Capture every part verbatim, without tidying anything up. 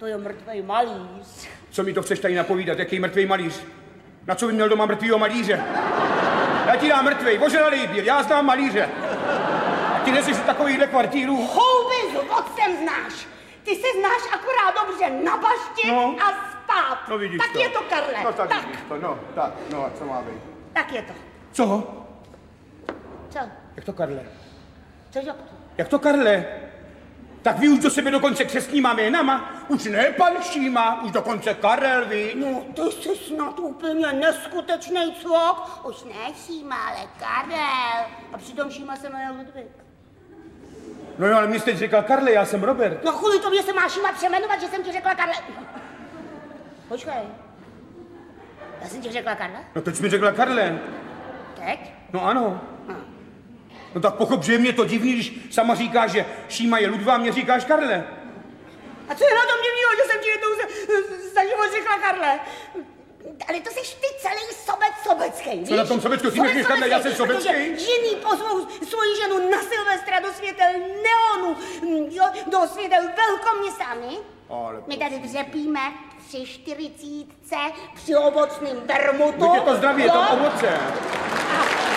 To je mrtvej malíř. Co mi to chceš tady napovídat? Jaký mrtvej malíř? Na co by měl doma mrtvýho malíře? Já ti dám mrtvej, ožralý bíl, já znám malíře. A ty neseš takovýhle kvartíru. Houby z vocem znáš. Ty se znáš akorát dobře na baště no. a spát. No vidíš tak to. je to, Karle. No tak, tak. vidíš to, no, tak, no a co má být? Tak je to. Co? Co? Jak to, Karle? Cože? Jak to, Karle? Tak vy už do sebe dokonce křestníma jménama? Už ne pan Šíma, už dokonce Karel, vy? No, ty jsi snad úplně neskutečnej cvok. Už ne Šíma, ale Karel. A přitom Šíma se jmenuje Ludvík. No jo, ale mě jste řekla Karle, já jsem Robert. No kvůli tobě se máš Šíma přeměnovat, že jsem ti řekla Karle. Počkej. Já jsem ti řekla Karle? No teď jsi mi řekla Karle. Teď? No ano. No tak pochop, že je mě to divný, když sama říkáš, že Šíma je Ludva a mě říkáš Karle. A co je na tom divného, že jsem ti jednou za, za život řekla Karle? Ale to seš ty celý sobec sobecký, víš? Co na tom sobeckou? Ty mi Karle, já jsem sobecký? Žení pozvou svoji ženu na Silvestra do světel neonu, jo, do světel velkoměsami. My tady dřepíme při čtyřicítce při ovocným vermutu. Víte to zdraví, je to ovoce. A...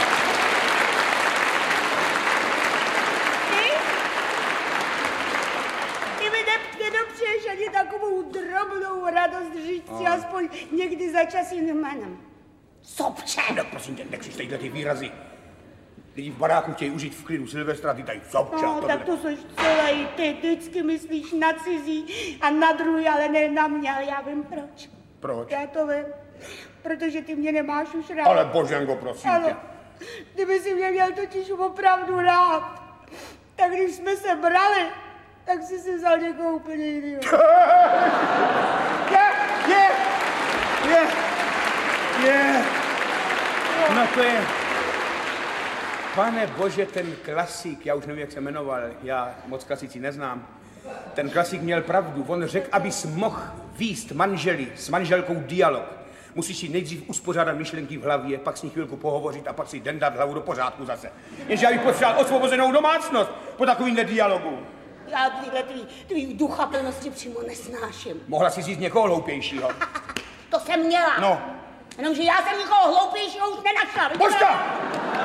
Nedopřeješ ani takovou drobnou radost říct si aspoň někdy za čas jiným jménem. Sobče! No prosím tě, nekřič tadyhle ty výrazy. Lidi v baráku chtějí užít v klidu Silvestra, ty tady sobče. No, tak to jsi celý ty, vždycky myslíš na cizí a na druhý, ale ne na mě, ale já vím proč. Proč? Já to vím, protože ty mě nemáš už rád. Ale Boženko, prosím ano. tě. Kdyby si mě měl totiž opravdu rád, tak když jsme se brali, tak jsi si vzal někoho úplně jinýho. Je, je, je, je. No to je... Pane Bože, ten klasik, já už nevím, jak se jmenoval, já moc klasicí neznám. Ten klasik měl pravdu, on řekl, abys mohl vést manželi s manželkou dialog. Musíš si nejdřív uspořádat myšlenky v hlavě, pak s ní chvilku pohovořit a pak si den dát hlavu do pořádku zase. Jenže já bych potřeboval osvobozenou domácnost po takovýmhle dialogu. Já tyhle tvý, tvý duchaplnosti přímo nesnáším. Mohla si říct někoho hloupějšího. To jsem měla. No. Jenomže já jsem někoho hloupějšího už nenašla. Počka!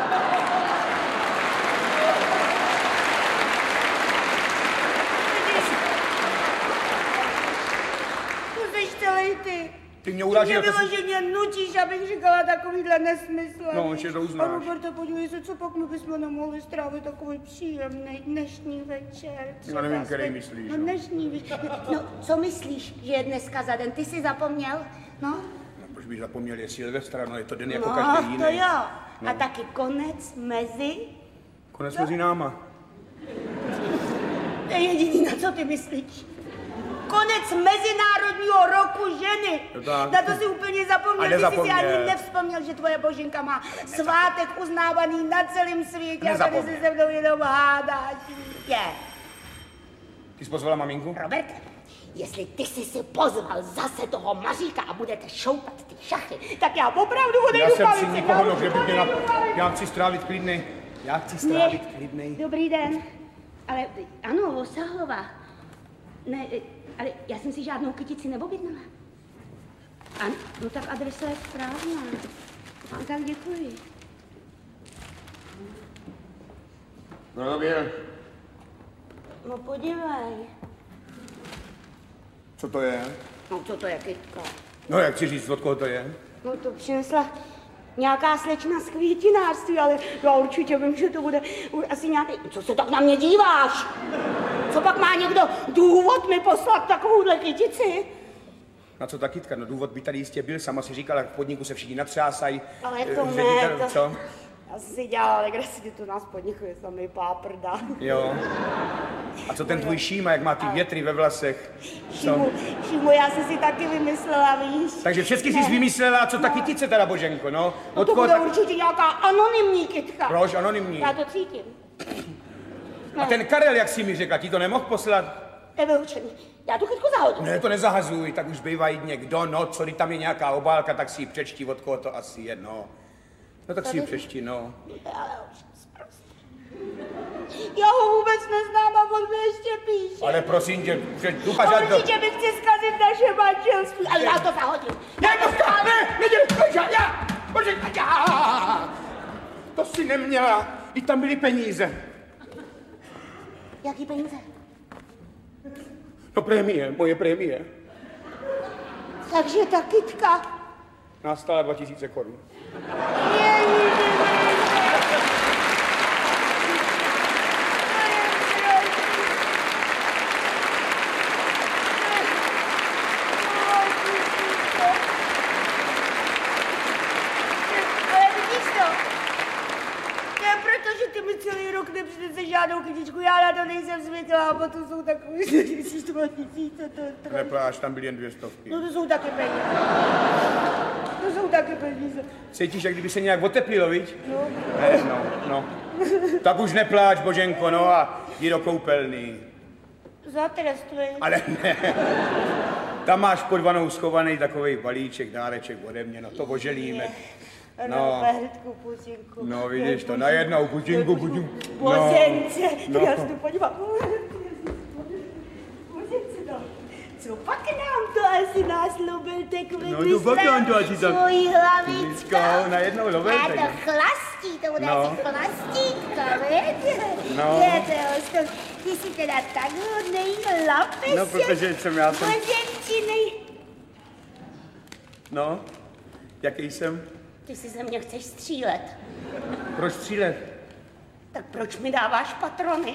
To jsi celý ty. Ty mě urážíš. Ty mě vyloženě nutíš, abych říkala takovýhle nesmysl. No, že to uznáš. A Roberto, podívej se, co pak my bychom nemohli strávit takový příjemný dnešní večer. Já nevím, který myslíš. No, dnešní večer. No, co myslíš, že je dneska za den? Ty jsi zapomněl? No? No, proč bych zapomněl, je Silvestra, no je to den jako no, každý jiný. No, to jo. No. A taky konec mezi... Konec mezi náma. To je jediný, na co ty myslíš. Konec Mezinárodního roku ženy. Na to si úplně zapomněl, ty jsi si ani nevzpomněl, že tvoje Boženka má svátek uznávaný na celém světě a tady se se mnou jenom hádáš. Je. Ty jsi pozvala maminku? Robert, jestli ty jsi si pozval zase toho Maříka a budete šoupat ty šachy, tak já opravdu odejdu Já jsem palici. si nikoho, no, že bych měla, já chci strávit klidnej, já chci strávit klidnej. Dobrý den, ale ano, Osahlová. Ne, ale já jsem si žádnou kytici neobjednala. Ano, no tak adresa je správná. A tak děkuji. No dobře. No podívej. Co to je? No co to je, kytka? No jak chci říct, od koho to je? No to přinesla nějaká slečna z květinářství, ale já určitě vím, že to bude asi nějaký... Co se tak na mě díváš? Co pak má někdo důvod mi poslat takovouhle kytici? Na co ta kytka? No důvod by tady jistě byl, sama si říkala, v podniku se všichni natřásají. Ale to ne, to... Co? Já jsem si dělala, ale kde si tu nás podniku je samý páprda. Jo. A co ten tvůj Šíma, jak má ty větry ve vlasech? Šímu, Šímu, já jsem si taky vymyslela, víš. Takže všechny jsi vymyslela, co ta kytice teda, Boženko, no? No to bude tak... určitě nějaká anonymní kytka. Proč anonymní? Já to cítím. A ten Karel, jak jsi mi řekla, ti to nemohl poslat? Nevyučený. Já tu kytku zahodím. Ne, to nezahazuj, tak už bývají někdo, no, co když tam je nějaká obálka, tak si ji přečti, od koho to asi je, no. No tak si ji přečti, no. Ale už prostě. Já ho vůbec neznám a on mi ještě píše. Ale prosím tě, že ducha žádný... Určitě mi chce zkazit naše manželství. Ale já to zahodím. Ne, Božka, ne, nedělej, já, Bože, já. To si neměla, i tam byly peníze. Jaký peníze? No prémie, moje prémie. Takže ta kytka. Nás stála dva tisíce korun. Celý rok nepřinese žádnou kytičku, já na to nejsem zvyklá, a potom jsou takový dva tisíce, to je trojka. Nepláš, tam byly jen dvě stovky. No to jsou taky peníze. To jsou taky peníze. Cítíš, jak kdyby se nějak oteplilo, viď? No. Ne, no, no. Tak už nepláč, Boženko, no a jdi do koupelny. Zatrestuj. Ale ne. Tam máš pod vanou schovaný takovej balíček, dáreček ode mě, no to oželíme. No, Robertku, pusinku. No, vidíš to, najednou, pusinku, pusinku. Bozence, no. Já se tu podívám. Bozence, no. Co pak nám to asi náslubil takový no, vyslat to asi tak... svojí hlavičkou? Najednou lovil teď. A to chlastí, to bude no. asi chlastíka, víte? No. Víte, ty jsi teda tak hodnej lapes. No, protože jsem já jsem... Bozenčinej. No, jaký jsem? Ty si ze mě chceš střílet. Proč střílet? Tak proč mi dáváš patrony?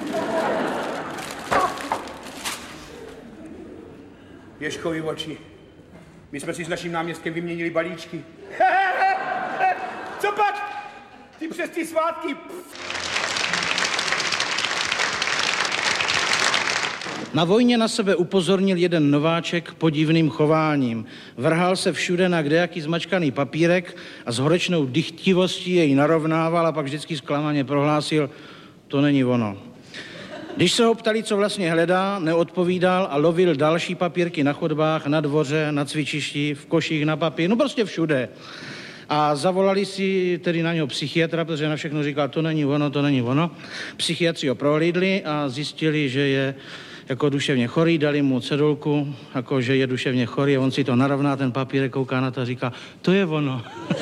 Ježkový oči. My jsme si s naším náměstkem vyměnili balíčky. Co pak? Ty přes ty svátky. Na vojně na sebe upozornil jeden nováček podivným chováním. Vrhal se všude na kdejaký zmačkaný papírek a s horečnou dychtivostí jej narovnával a pak vždycky zklamaně prohlásil, to není ono. Když se ho ptali, co vlastně hledá, neodpovídal a lovil další papírky na chodbách, na dvoře, na cvičišti, v koších na papír, no prostě všude. A zavolali si tedy na něho psychiatra, protože na všechno říkal, to není ono, to není ono. Psychiatři ho prohlídli a zjistili, že je jako duševně chorý, dali mu cedulku, jako že je duševně chorý a on si to narovná, ten papírek, kouká na to a říká, to je ono.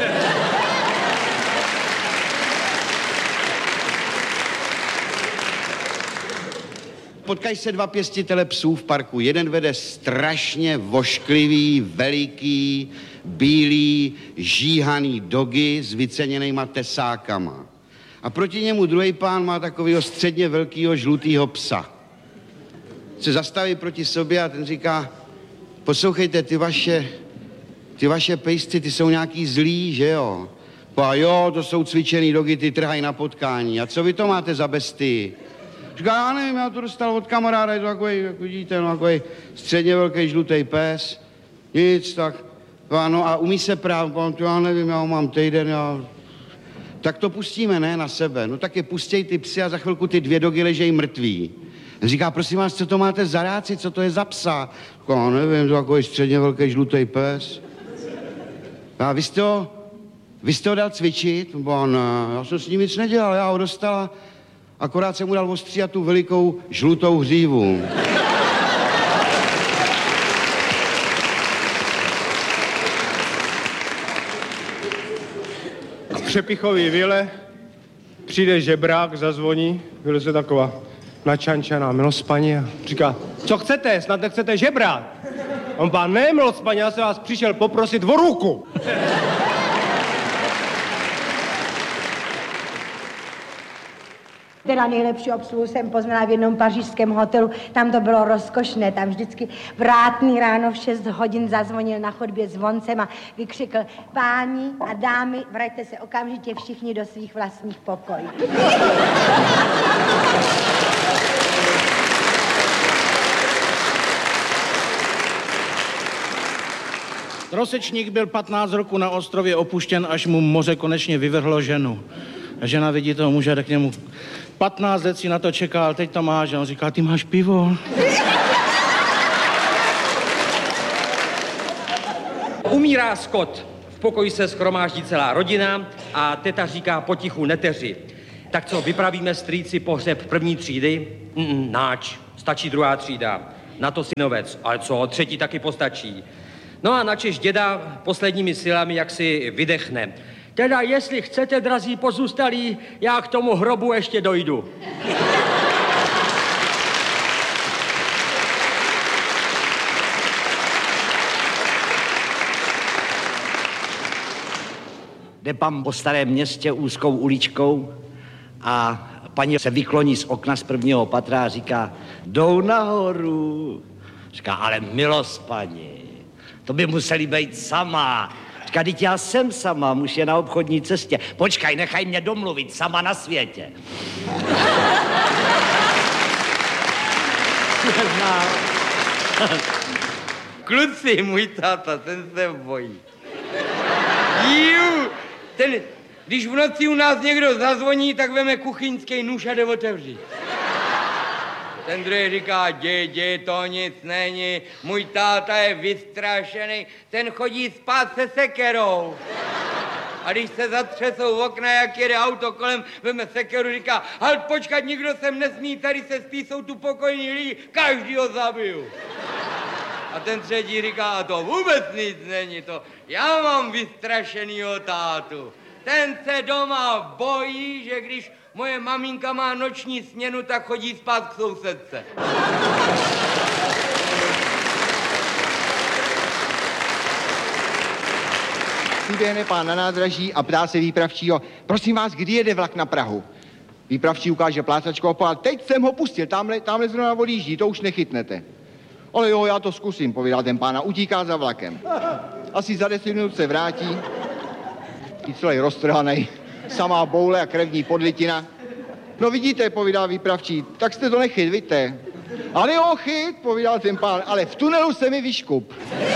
Potkají se dva pěstitele psů v parku. Jeden vede strašně vošklivý, veliký, bílý, žíhaný dogy s vyceněnýma tesákama. A proti němu druhý pán má takového středně velkého žlutýho psa. Se zastaví proti sobě a ten říká, poslouchejte, ty vaše, ty vaše pejsci, ty jsou nějaký zlí, že jo? A jo, to jsou cvičený dogy, ty trhají na potkání. A co vy to máte za bestii? Říká, já nevím, já to dostal od kamaráda, je to takový, jak vidíte, no, takový středně velký žlutý pes. Nic, tak, no a umí se práv, já nevím, já ho mám týden, já... Tak to pustíme, ne, na sebe. No tak je pustěj ty psy a za chvilku ty dvě dogy ležejí mrtví. Říká, prosím vás, co to máte za ráci, co to je za psa? Já nevím, to takový středně velký žlutý pes. A vy jste ho, vy jste ho dal cvičit? Bo ne, já jsem s ním nic nedělal, já ho dostala, akorát jsem mu dal ostříhat tu velikou žlutou hřívu. V Přepichový vile přijde žebrák, zazvoní, vyleze taková načančaná milospaní a říká, co chcete, snad nechcete žebrát? On pán, ne, milospaní, já se vás přišel poprosit o ruku. Teda nejlepší obsluhu jsem poznala v jednom pařížském hotelu, tam to bylo rozkošné, tam vždycky vrátný ráno v šest hodin zazvonil na chodbě zvoncem a vykřikl, páni a dámy, vraťte se okamžitě všichni do svých vlastních pokojů. Trosečník byl patnáct roku na ostrově opuštěn, až mu moře konečně vyvrhlo ženu. A žena vidí toho muže, tak k němu patnáct let si na to čekal, teď to máš. A on říká, ty máš pivo? Umírá Scott. V pokoji se shromáždí celá rodina a teta říká potichu neteři. Tak co, vypravíme strýci pohřeb první třídy? Mm, náč, stačí druhá třída. Na to synovec, ale co, třetí taky postačí. No a načež děda posledními silami jak si vydechne. Teda jestli chcete, drazí pozůstalí, já k tomu hrobu ještě dojdu. Jde pan po starém městě úzkou uličkou a paní se vykloní z okna z prvního patra a říká, jdou nahoru. Říká, ale milost, paní, to by museli být sama. Říká, teď já jsem sama, muž je na obchodní cestě. Počkaj, nechaj mě domluvit, sama na světě. Kluci, můj táta, ten se bojí. Jú, ten, když v noci u nás někdo zazvoní, tak veme kuchyňský nůž a jde otevřít. Ten druhý říká, dědě, to nic není, můj táta je vystrašený, ten chodí spát se sekerou. A když se zatřesou v okna, jak jede auto kolem, veme sekeru, říká, halt počkat, nikdo sem nesmí, tady se spí, jsou tu pokojní lidi, každý ho zabiju. A ten třetí říká, a to vůbec nic není, to já mám vystrašenýho tátu. Ten se doma bojí, že když moje maminka má noční směnu, tak chodí spát k sousedce. Přiběhne pán na nádraží a ptá se výpravčího, prosím vás, kdy jede vlak na Prahu? Výpravčí ukáže plácačku a teď jsem ho pustil, tamhle, tamhle zrovna odjíždí, to už nechytnete. Ale jo, já to zkusím, povídal ten pán a utíká za vlakem. Asi za deset minut se vrátí, i celý roztrhanej, samá boule a krevní podlitina. No vidíte, povídá výpravčí, tak jste to nechyt, vidíte. Ale jo, chyt, povídal ten pán, ale v tunelu se mi vyškup.